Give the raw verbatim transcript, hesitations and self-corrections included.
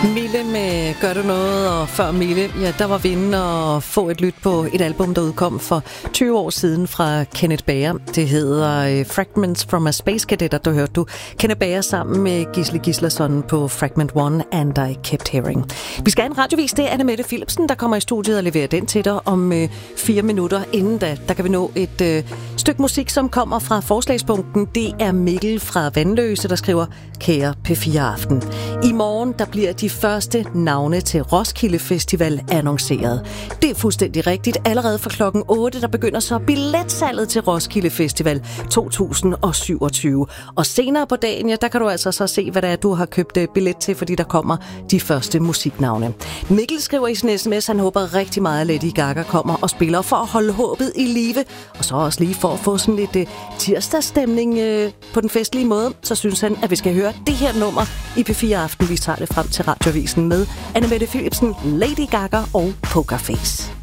Mille med Gør du noget, og før Mille, ja, der var vi inde og få et lyt på et album, der udkom for tyve år siden fra Kenneth Bager. Det hedder uh, Fragments from a Space Cadet, og der hørte du Kenneth Bager sammen med Gisle Gislason på Fragment one, And I Kept Hearing. Vi skal have en radiovis, det er Anne-Mette Philipsen, der kommer i studiet og leverer den til dig om uh, fire minutter. Inden da, der kan vi nå et uh, stykke musik, som kommer fra forslagspunkten. Det er Mikkel fra Vandløse, der skriver: Kære P fire Aften. I morgen, der bliver de første navne til Roskilde Festival annonceret. Det er fuldstændig rigtigt. Allerede fra klokken otte, der begynder så billetsalget til Roskilde Festival to tusind syvogtyve. Og senere på dagen, ja, der kan du altså så se, hvad det er, du har købt billet til, fordi der kommer de første musiknavne. Mikkel skriver i sin sms, han håber rigtig meget, at Lady Gaga kommer og spiller for at holde håbet i live. Og så også lige for at få sådan lidt uh, tirsdagsstemning uh, på den festlige måde, så synes han, at vi skal høre det her nummer i P fire Aften. Vi tager det frem til radioavisen med Anne-Mette Philipsen, Lady Gaga og Pokerface.